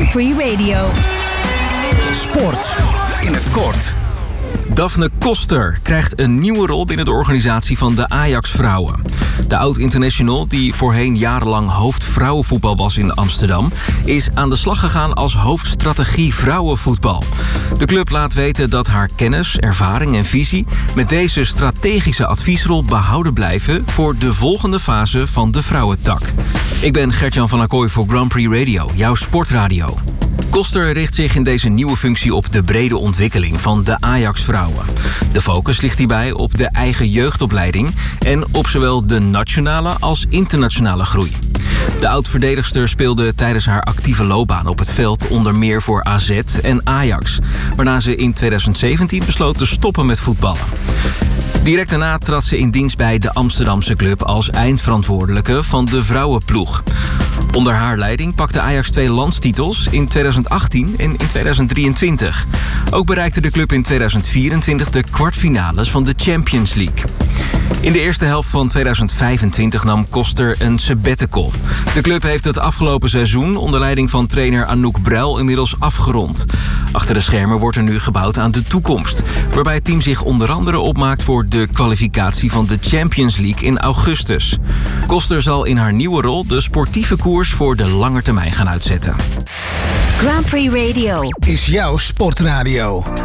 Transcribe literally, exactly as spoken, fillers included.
Grand Prix Radio. Sport in het kort. Daphne Koster krijgt een nieuwe rol binnen de organisatie van de Ajax-vrouwen. De oud-international, die voorheen jarenlang hoofd vrouwenvoetbal was in Amsterdam, is aan de slag gegaan als hoofdstrategie vrouwenvoetbal. De club laat weten dat haar kennis, ervaring en visie met deze strategische adviesrol behouden blijven voor de volgende fase van de vrouwentak. Ik ben Gert-Jan van Acquoy voor Grand Prix Radio, jouw sportradio. Koster richt zich in deze nieuwe functie op de brede ontwikkeling van de Ajax-vrouwen. De focus ligt hierbij op de eigen jeugdopleiding en op zowel de nationale als internationale groei. De oud-verdedigster speelde tijdens haar actieve loopbaan op het veld onder meer voor A Z en Ajax, waarna ze in tweeduizend zeventien besloot te stoppen met voetballen. Direct daarna trad ze in dienst bij de Amsterdamse club als eindverantwoordelijke van de vrouwenploeg. Onder haar leiding pakte Ajax twee landstitels in tweeduizend achttien en in tweeduizend drieëntwintig. Ook bereikte de club in tweeduizend vierentwintig de kwartfinales van de Champions League. In de eerste helft van tweeduizend vijfentwintig nam Koster een sabbatical. De club heeft het afgelopen seizoen onder leiding van trainer Anouk Bruil inmiddels afgerond. Achter de schermen wordt er nu gebouwd aan de toekomst, waarbij het team zich onder andere opmaakt voor de kwalificatie van de Champions League in augustus. Koster zal in haar nieuwe rol de sportieve koers voor de lange termijn gaan uitzetten. Grand Prix Radio is jouw sportradio.